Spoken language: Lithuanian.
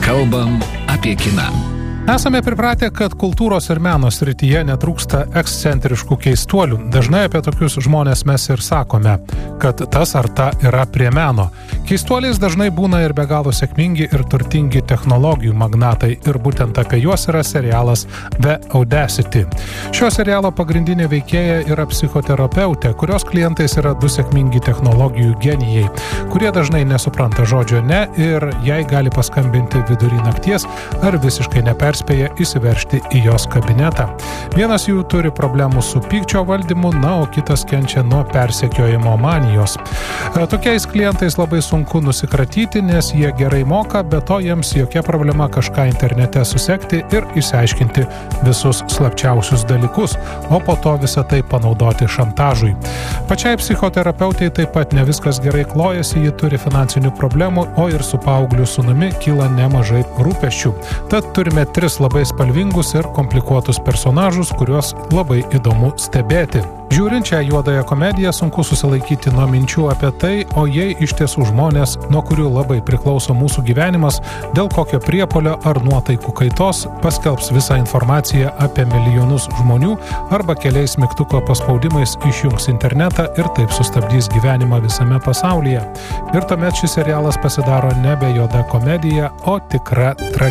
Kalbam apie kiną. Esame pripratę, kad kultūros ir meno srityje netrūksta ekscentriškų keistuolių. Dažnai apie tokius žmonės mes ir sakome, kad tas ar ta yra prie meno. Keistuoliais dažnai būna ir be galo sėkmingi ir turtingi technologijų magnatai. Ir būtent apie juos yra serialas The Audacity. Šio serialo pagrindinė veikėja yra psichoterapeutė, kurios klientais yra du sėkmingi technologijų genijai, kurie dažnai nesupranta žodžio ne ir jai gali paskambinti vidury nakties ar visiškai neperspėja įsiveržti į jos kabinetą. Vienas jų turi problemų su pykčio valdymu, o kitas kenčia nuo persekiojimo manijos. Tokiais klientais labai sunku nusikratyti, nes jie gerai moka, be to jiems jokia problema kažką internete susekti ir išsiaiškinti visus slapčiausius dalykus, o po to visą tai panaudoti šantažui. Pačiai psichoterapeutei taip pat ne viskas gerai klojasi, ji turi finansinių problemų, o ir su paaugliu sūnumi kyla nemažai rūpesčių. Tad turime tris labai spalvingus ir komplikuotus personažus, kuriuos labai įdomu stebėti. Žiūrint šią juodąją komediją, sunku susilaikyti nuo minčių apie tai, o jei iš tiesų žmonės, nuo kurių labai priklauso mūsų gyvenimas, dėl kokio priepuolio ar nuotaikų kaitos paskelbs visą informaciją apie milijonus žmonių arba keliais mygtuko paspaudimais išjungs internetą ir taip sustabdys gyvenimą visame pasaulyje. Ir tuomet šis serialas pasidaro nebe juoda komedija, o tikra tragedija.